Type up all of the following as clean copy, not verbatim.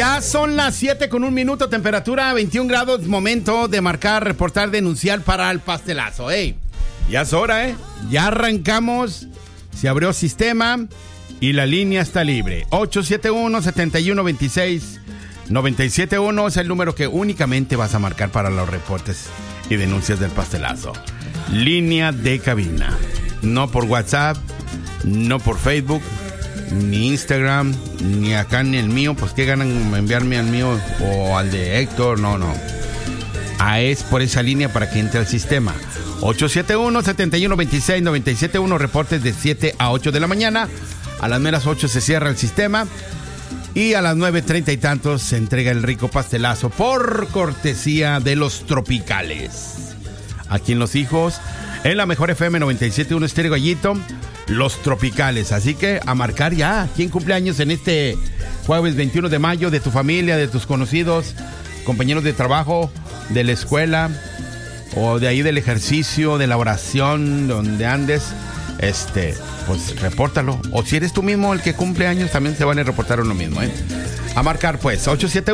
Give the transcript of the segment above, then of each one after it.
Ya son las 7:01, temperatura 21 grados, momento de marcar, reportar, denunciar para el pastelazo. Ey, ya es hora, ya arrancamos, se abrió sistema y la línea está libre. 871-7126-971 es el número que únicamente vas a marcar para los reportes y denuncias del pastelazo. Línea de cabina, no por WhatsApp, no por Facebook, ni Instagram, ni acá ni el mío. Pues qué ganan enviarme al mío o al de Héctor. No. Es por esa línea para que entre al sistema. 871-7126-971, reportes de 7 a 8 de la mañana. A las meras 8 se cierra el sistema y a las 9:30 y tantos se entrega el rico pastelazo por cortesía de los Tropicales. Aquí en Los Hijos, en la mejor FM 97.1 Estéreo Gallito, Los Tropicales. Así que a marcar ya. ¿Quién cumple años en este jueves 21 de mayo? De tu familia, de tus conocidos, compañeros de trabajo, de la escuela o de ahí del ejercicio, de la oración, donde andes, pues repórtalo. O si eres tú mismo el que cumple años, también se van a reportar uno mismo, A marcar pues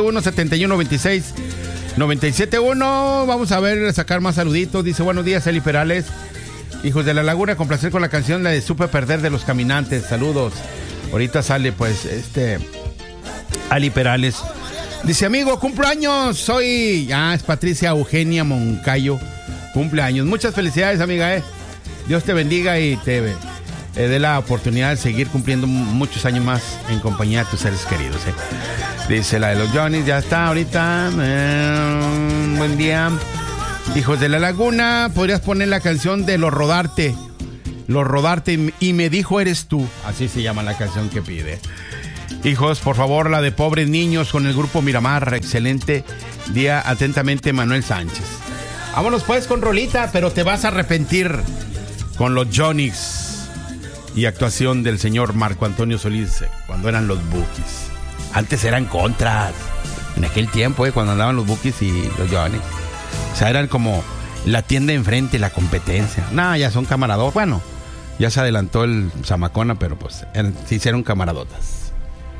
871-7126-971. Vamos a ver, sacar más saluditos. Dice: buenos días, Eli Perales, hijos de la laguna, complacer con la canción, la de Supe Perder de Los Caminantes. Saludos. Ahorita sale pues Ali Perales. Dice: amigo, cumpleaños. Soy, es Patricia Eugenia Moncayo. Cumpleaños. Muchas felicidades, amiga, Dios te bendiga y te dé la oportunidad de seguir cumpliendo muchos años más en compañía de tus seres queridos, Dice la de los Johnny's, ya está ahorita. Buen día. Hijos de la laguna, podrías poner la canción de Los Rodarte. Los Rodarte y me dijo eres tú. Así se llama la canción que pide. Hijos, por favor, la de Pobres Niños con el grupo Miramar. Excelente día. Atentamente, Manuel Sánchez. Vámonos pues con rolita, pero te vas a arrepentir, con los Johnny's y actuación del señor Marco Antonio Solís cuando eran los Bukis. Antes eran contras. En aquel tiempo, cuando andaban los Bukis y los Johnny's. O sea, eran como la tienda enfrente, la competencia. No, ya son camarados. Bueno, ya se adelantó el Zamacona, pero pues sí hicieron camaradotas.